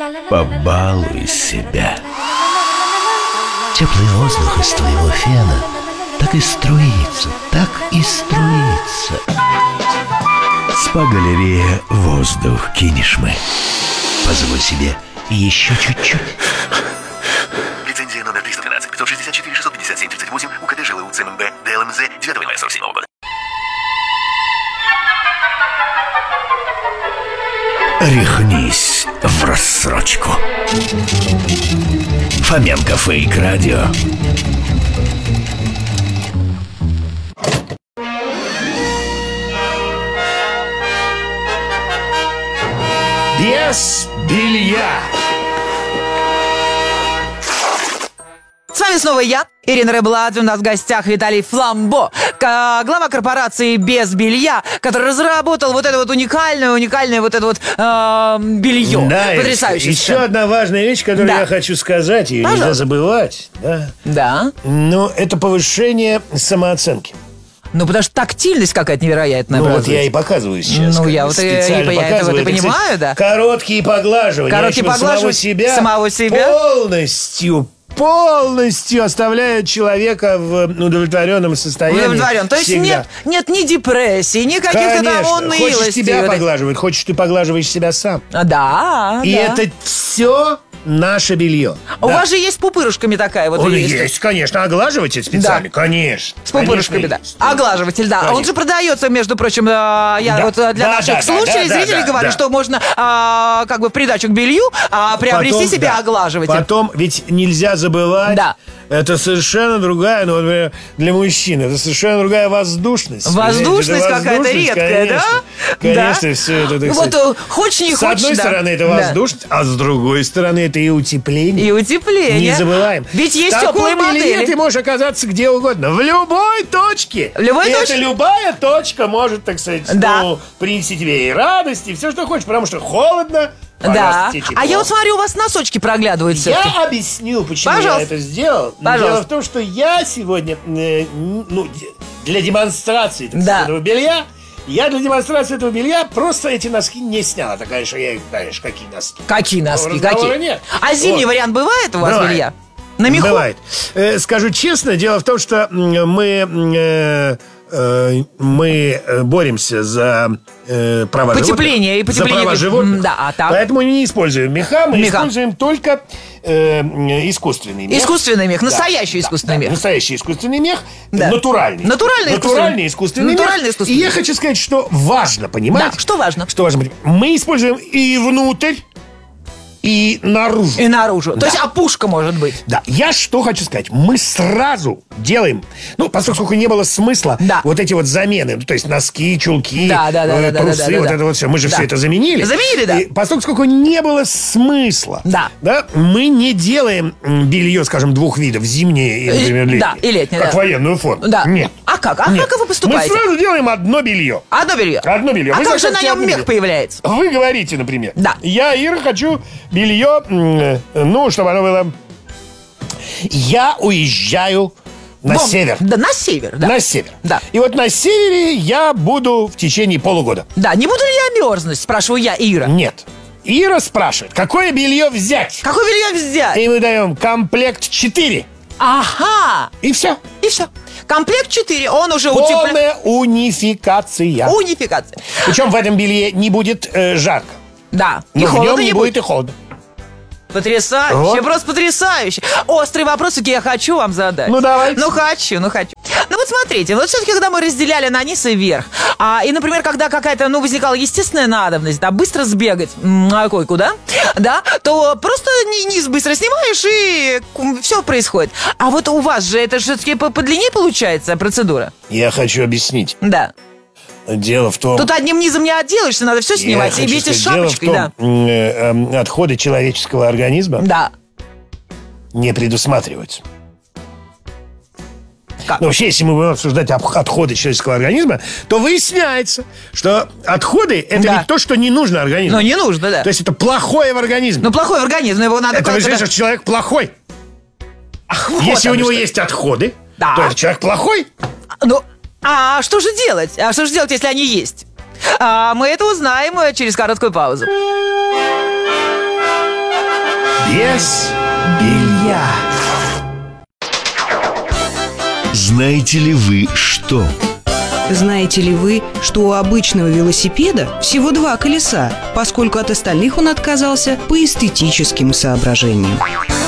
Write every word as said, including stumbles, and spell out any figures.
Побалуй себя. Теплый воздух из твоего фена так и струится, так и струится. Спа-галерея «Воздух» Кинешмы. Позволь себе еще чуть-чуть. Лицензия номер триста двенадцать пятьсот шестьдесят четыре шестьсот пятьдесят семь тридцать восемь УКТ ЖЛУ ЦМБ ДЛМЗ девятого января сорок седьмого года. Рехнись в рассрочку. Фоменко Фейк Радио. Без белья. С вами снова я, Ирина Рыбладзе. У нас в гостях Виталий Фламбо, глава корпорации «Без белья», который разработал вот это вот уникальное, уникальное вот это вот э, белье. Да, потрясающе. Еще одна важная вещь, которую да. я хочу сказать, ее Пожалуйста. нельзя забывать. Да. Да. Но это повышение самооценки. Ну, потому что тактильность какая-то невероятная. Ну, вот я и показываю сейчас. Ну, я вот и, и, специально я это вот и показываю. понимаю, да. Короткие поглаживания. Короткие Самого поглаживания себя, самого себя. полностью полностью оставляют человека в удовлетворенном состоянии. Удовлетворен. То есть нет, нет ни депрессии, ни каких-то там унылостей. Хочешь тебя вот поглаживают, хочешь ты поглаживаешь себя сам. А, да, И да. это все наше белье. У да. вас же есть с пупырышками такая вот. Он есть. есть, конечно. Оглаживатель специально, да. конечно. С пупырышками, конечно, да. есть. Оглаживатель, да. Конечно. Он же продается, между прочим, э, я Да. вот для Да, наших да, слушателей, да, да, зрителей да, говорю, да. что можно а, как бы в придачу к белью а, приобрести Потом, себе да. оглаживатель. Потом, ведь нельзя забывать, Да. это совершенно другая, ну, например, для мужчин, это совершенно другая воздушность. Воздушность Понимаете, какая-то воздушность, вот конечно, да? Конечно, да. все это, так Вот сказать. э, хочешь, не С хочешь, одной да. стороны, это Да. воздушность, а с другой стороны, это и утепление. И утепление. Не забываем. Ведь есть В теплые таком белье модели. ты можешь оказаться где угодно. В любой точке. В любой и точке? это любая точка может, так сказать, Да. ну, принести тебе и радость, и все, что хочешь, потому что холодно. Да. пожалуйста, тебе тепло. А я вот смотрю, у вас носочки проглядывают все-таки. Я объясню, почему Пожалуйста. я это сделал. Пожалуйста. Дело в том, что я сегодня, э, ну, де- для демонстрации так Да. сказать, этого белья, я для демонстрации этого белья просто эти носки не снял. Это, конечно, я их, знаешь, какие носки. Какие носки, Разговора какие? нет. А зимний Вот. вариант бывает у вас Бывает. белья? На меху? Бывает. Э, скажу честно, дело в том, что м, мы... э, э, мы э, боремся за э, права Потепление животных. и потепление За права климата. животных. М, да, а так? Поэтому не используем меха, мы Меха. используем только э, искусственный мех. Искусственный мех, Да, настоящий да, искусственный да, мех. Настоящий искусственный мех, Да. натуральный. Натуральный Натуральный искусственный мех. Натуральный искусственный И я мех. хочу сказать, что важно, понимаете? Да, что важно? Что важно? Мы используем и внутрь, и наружу. И наружу. Да. То есть опушка может быть. Да, я что хочу сказать. Мы сразу делаем, ну, поскольку не было смысла, Да. вот эти вот замены, ну, то есть носки, чулки, Да, да, да, э, да, да, трусы, да, да, вот да. это вот все. Мы же Да. все это заменили. Заменили, да. И поскольку не было смысла, Да. мы не делаем м, белье, скажем, двух видов, зимнее и, например, летнее. Да, и летнее, Как да. военную форму. Да. Нет. А как? А Нет. как вы поступаете? Мы сразу делаем одно белье. Одно белье. Одно белье. А Вы как же на захотите нем одно мех белье? появляется? Вы говорите, например. Да. Я, Ира, хочу белье, м, ну, чтобы оно было... Я уезжаю на Вон, север. Да, на север, да. На север. Да. И вот на севере я буду в течение полугода. Да, не буду ли я мерзнуть, спрашиваю я, Ира. Нет. Ира спрашивает, какое белье взять? Какое белье взять? И мы даем комплект четыре. Ага. И все. И все. Комплект четыре, он уже утеплен. Полная унификация. Унификация. Причем в этом белье не будет э, жарко. Да. И Но в холодно нем не не будет и холодно. Потрясающе, Вот. просто потрясающе. Острые вопросики я хочу вам задать. Ну, давайте. Ну, хочу, ну, хочу. Ну, вот смотрите, вот все-таки, когда мы разделяли на низ и вверх, а, и, например, когда какая-то, ну, возникала естественная надобность, да, быстро сбегать, м, а кое-куда, да, то просто ни- низ быстро снимаешь, и все происходит. А вот у вас же это все-таки по, по длине получается процедура? Я хочу объяснить. Да. Дело в том... Тут одним низом не отделаешься, надо все Я снимать, и хочу вместе с сказать, шапочкой, дело в да. том, э, э, отходы человеческого организма Да. не предусматриваются. Как? Но вообще, если мы будем обсуждать об- отходы человеческого организма, то выясняется, что отходы – это Да. ведь то, что не нужно организму. Ну, не нужно, да. То есть это плохое в организме. Ну, плохой организм, его надо... это куда-то- означает, что человек плохой. Ах, вот Если у оно него что. есть отходы, Да. то этот человек плохой. Ну, а что же делать? А что же делать, если они есть? А, мы это узнаем э, через короткую паузу. без белья. Знаете ли вы что? Знаете ли вы, что у обычного велосипеда всего два колеса, поскольку от остальных он отказался по эстетическим соображениям?